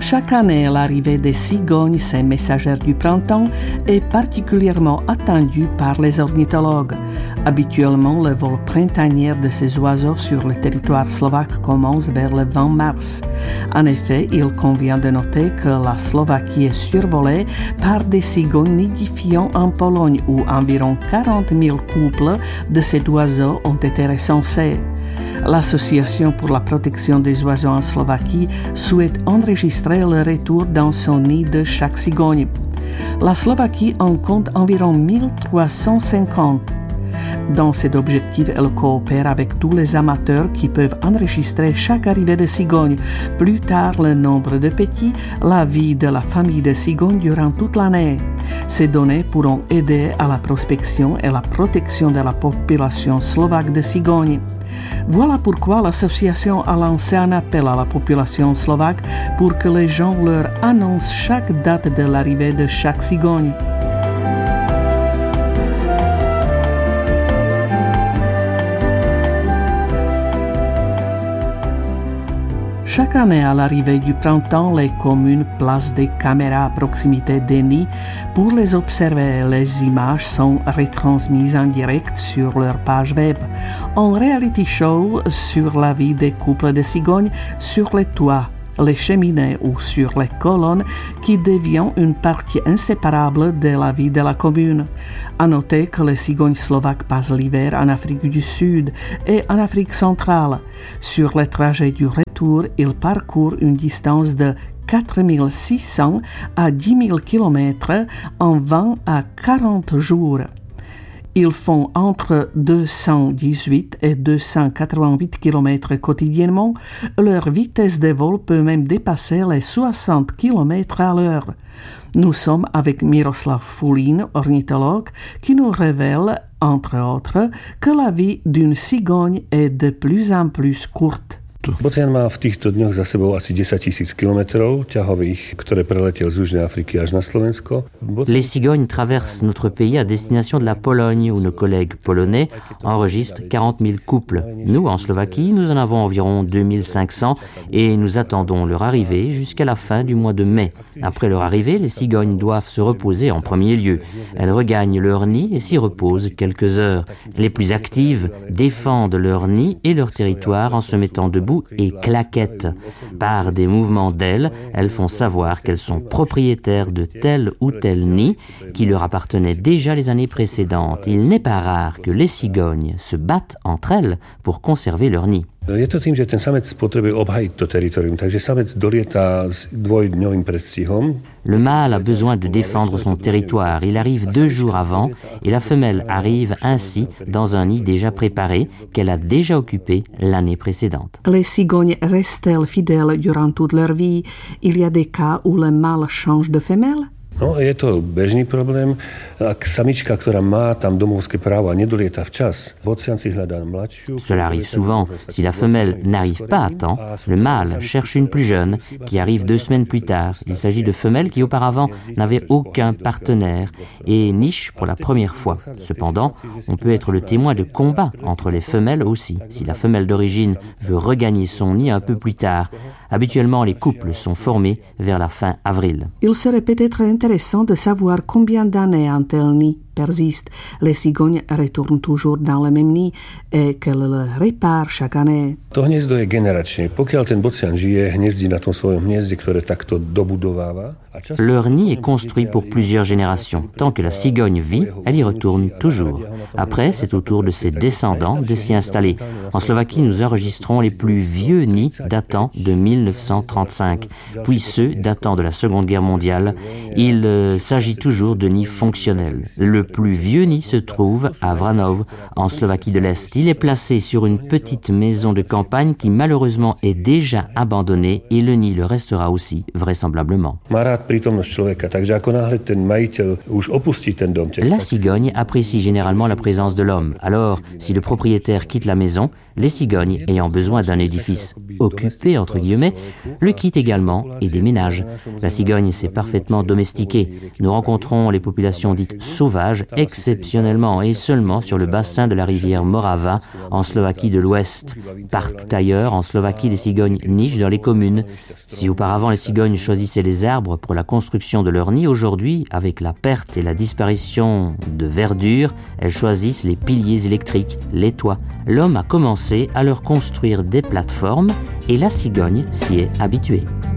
Chaque année, l'arrivée des cigognes, ces messagères du printemps, est particulièrement attendue par les ornithologues. Habituellement, le vol printanier de ces oiseaux sur le territoire slovaque commence vers le 20 mars. En effet, il convient de noter que la Slovaquie est survolée par des cigognes nidifiant en Pologne, où environ 40 000 couples de ces oiseaux ont été recensés. L'Association pour la protection des oiseaux en Slovaquie souhaite enregistrer le retour dans son nid de chaque cigogne. La Slovaquie en compte environ 1350. Dans cet objectif, elle coopère avec tous les amateurs qui peuvent enregistrer chaque arrivée de cigogne. Plus tard, le nombre de petits, la vie de la famille de cigognes durant toute l'année. Ces données pourront aider à la prospection et la protection de la population slovaque de cigognes. Voilà pourquoi l'association a lancé un appel à la population slovaque pour que les gens leur annoncent chaque date de l'arrivée de chaque cigogne. Chaque année, à l'arrivée du printemps, les communes placent des caméras à proximité des nids pour les observer. Les images sont retransmises en direct sur leur page web. Un reality show sur la vie des couples de cigognes sur les toits, les cheminées ou sur les colonnes qui devient une partie inséparable de la vie de la commune. À noter que les cigognes slovaques passent l'hiver en Afrique du Sud et en Afrique centrale. Sur le trajet du retour, ils parcourent une distance de 4600 à 10 000 km en 20 à 40 jours. Ils font entre 218 et 288 km quotidiennement. Leur vitesse de vol peut même dépasser les 60 km à l'heure. Nous sommes avec Miroslav Fulín, ornithologue, qui nous révèle, entre autres, que la vie d'une cigogne est de plus en plus courte. Bocian má v týchto dňoch za sebou asi 10 000 kilometrov ťahových, ktoré preletel z Južnej Afriky až na Slovensko. Les cigognes traversent notre pays à destination de la Pologne, où nos collègues polonais enregistrent 40 000 couples. Nous, en Slovaquie, nous en avons environ 2500 et nous attendons leur arrivée jusqu'à la fin du mois de mai. Après leur arrivée, les cigognes doivent se reposer en premier lieu. Elles regagnent leur nid et s'y reposent quelques heures. Les plus actives défendent leur nid et leur territoire en se mettant debout et claquettent. Par des mouvements d'ailes, elles font savoir qu'elles sont propriétaires de tel ou tel nid qui leur appartenait déjà les années précédentes. Il n'est pas rare que les cigognes se battent entre elles pour conserver leur nid. Je to tým, že ten samec potrebuje obhajiť to teritorium, takže samec dolieta s dvojdňovým predstihom. Le mâle a besoin de défendre son territoire. Il arrive 2 jours avant et la femelle arrive ainsi dans un nid déjà préparé qu'elle a déjà occupé l'année précédente. Les cigognes restent-elles fidèles durant toute leur vie? Il y a des cas où le mâle change de femelle? No, je to bežný problém. Ak samička, ktorá má tam domovské právo a nedolieta včas, bocian si hľadá mladšiu. Cela arrive souvent. Si la femelle n'arrive pas à temps, le mâle cherche une plus jeune qui arrive 2 semaines plus tard. Il s'agit de femelles qui auparavant n'avaient aucun partenaire et nichent pour la première fois. Cependant, on peut être le témoin de combats entre les femelles aussi, si la femelle d'origine veut regagner son nid un peu plus tard. Habituellement, les couples sont formés vers la fin avril. Il serait peut-être intéressant de savoir combien d'années un tel nid persiste. Les cigognes retournent toujours dans le même nid et qu'elles le réparent chaque année. To hniezdo je generačné. Pokiaľ ten bocian žije, hniezdí na tom svojom hniezde, ktoré takto dobudováva. Leur nid est construit pour plusieurs générations. Tant que la cigogne vit, elle y retourne toujours. Après, c'est au tour de ses descendants de s'y installer. En Slovaquie, nous enregistrons les plus vieux nids datant de 1935, puis ceux datant de la Seconde Guerre mondiale. Il s'agit toujours de nids fonctionnels. Le plus vieux nid se trouve à Vranov, en Slovaquie de l'Est. Il est placé sur une petite maison de campagne qui malheureusement est déjà abandonnée et le nid le restera aussi, vraisemblablement. La cigogne apprécie généralement la présence de l'homme. Alors, si le propriétaire quitte la maison, les cigognes ayant besoin d'un édifice occupé, entre guillemets, le quittent également et déménagent. La cigogne s'est parfaitement domestiquée. Nous rencontrons les populations dites sauvages exceptionnellement et seulement sur le bassin de la rivière Morava en Slovaquie de l'Ouest. Partout ailleurs, en Slovaquie, les cigognes nichent dans les communes. Si auparavant les cigognes choisissaient les arbres pour la construction de leur nid, aujourd'hui, avec la perte et la disparition de verdure, elles choisissent les piliers électriques, les toits. L'homme a commencé à leur construire des plateformes et la cigogne s'y est habituée.